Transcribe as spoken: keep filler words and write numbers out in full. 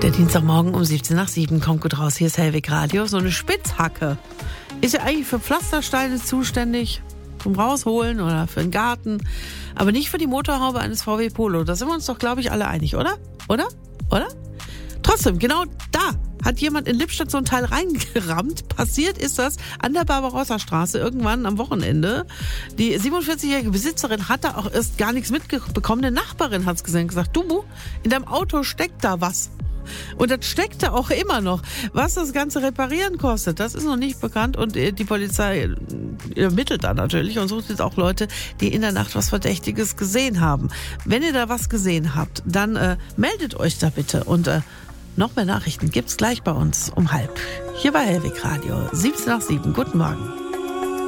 Der Dienstagmorgen um siebzehn nach sieben kommt gut raus. Hier ist Hellwig Radio. So eine Spitzhacke ist ja eigentlich für Pflastersteine zuständig, zum Rausholen oder für den Garten, aber nicht für die Motorhaube eines V W Polo. Da sind wir uns doch, glaube ich, alle einig, oder? Oder? Oder? Trotzdem, genau da hat jemand in Lippstadt so ein Teil reingerammt. Passiert ist das an der Barbarossa-Straße irgendwann am Wochenende. Die siebenundvierzigjährige Besitzerin hat da auch erst gar nichts mitbekommen. Eine Nachbarin hat es gesehen und gesagt, du, in deinem Auto steckt da was. Und das steckt da auch immer noch. Was das ganze Reparieren kostet, das ist noch nicht bekannt. Und die Polizei ermittelt da natürlich und sucht jetzt auch Leute, die in der Nacht was Verdächtiges gesehen haben. Wenn ihr da was gesehen habt, dann äh, meldet euch da bitte. Und äh, noch mehr Nachrichten gibt's gleich bei uns um halb. Hier bei Hellwig Radio, siebzehn nach sieben. Guten Morgen.